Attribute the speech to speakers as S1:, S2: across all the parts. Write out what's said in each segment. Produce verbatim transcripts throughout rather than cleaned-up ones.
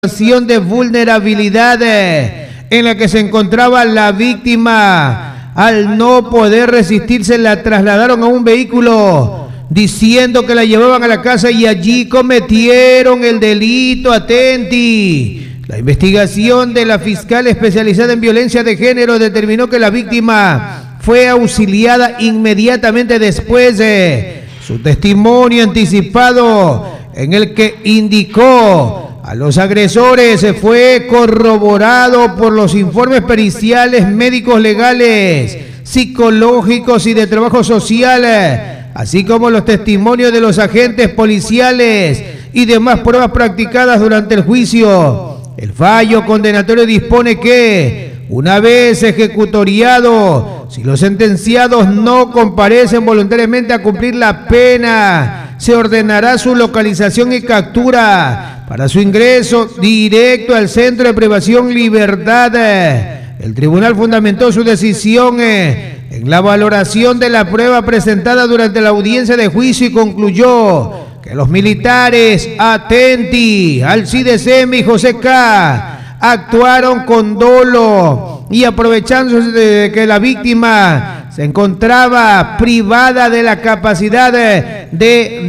S1: situación de vulnerabilidad en la que se encontraba la víctima. Al no poder resistirse, la trasladaron a un vehículo diciendo que la llevaban a la casa y allí cometieron el delito. Atenti. La investigación de la fiscal especializada en violencia de género determinó que la víctima fue auxiliada inmediatamente después de su testimonio anticipado, en el que indicó a los agresores fue corroborado por los informes periciales, médicos, legales, psicológicos y de trabajo social, así como los testimonios de los agentes policiales y demás pruebas practicadas durante el juicio. El fallo condenatorio dispone que, una vez ejecutoriado, si los sentenciados no comparecen voluntariamente a cumplir la pena, se ordenará su localización y captura para su ingreso directo al Centro de Privación Libertad. El tribunal fundamentó su decisión en la valoración de la prueba presentada durante la audiencia de juicio y concluyó que los militares, atenti, Alcides M y José K, actuaron con dolo y aprovechándose de que la víctima se encontraba privada de la capacidad de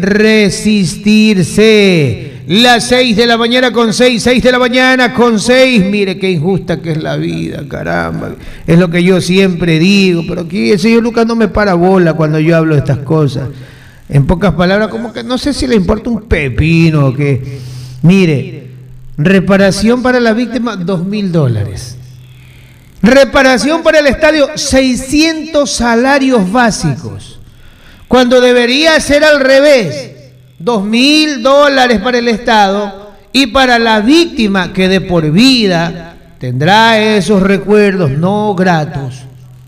S1: resistirse. Las seis de la mañana con seis, seis de la mañana con seis. Mire qué injusta que es la vida, caramba. Es lo que yo siempre digo, pero aquí el señor Lucas no me para bola cuando yo hablo de estas cosas. En pocas palabras, como que no sé si le importa un pepino o qué. Mire, reparación para la víctima, dos mil dólares. Reparación para el estadio, seiscientos salarios básicos. Cuando debería ser al revés. Dos mil dólares para el Estado y para la víctima, que de por vida tendrá esos recuerdos no gratos,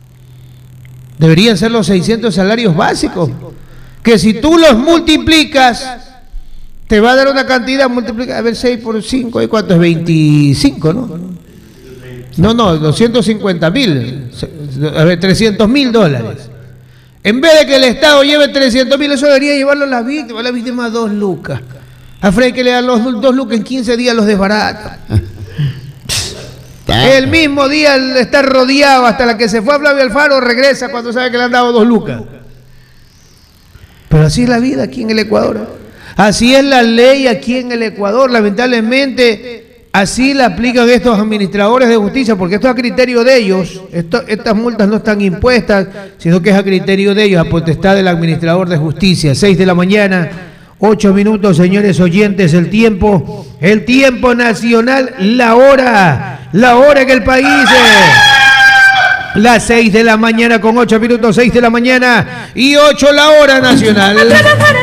S1: deberían ser los seiscientos salarios básicos, que si tú los multiplicas te va a dar una cantidad, multiplica, a ver, seis por cinco, ¿cuánto es? veinticinco, ¿no? No, no, doscientos cincuenta mil, a ver, trescientos mil dólares. En vez de que el Estado lleve trescientos mil, eso debería llevarlo a la víctima, a la víctima dos lucas. A Frey que le dan los dos lucas, en quince días los desbarata. El mismo día está rodeado, hasta la que se fue a Flavio Alfaro regresa cuando sabe que le han dado dos lucas. Pero así es la vida aquí en el Ecuador. Así es la ley aquí en el Ecuador, lamentablemente. Así la aplican estos administradores de justicia, porque esto es a criterio de ellos. Esto, estas multas no están impuestas, sino que es a criterio de ellos, a potestad del administrador de justicia. Seis de la mañana, ocho minutos, señores oyentes, el tiempo, el tiempo nacional, la hora, la hora en el país. Eh, las seis de la mañana con ocho minutos, seis de la mañana y ocho la hora nacional.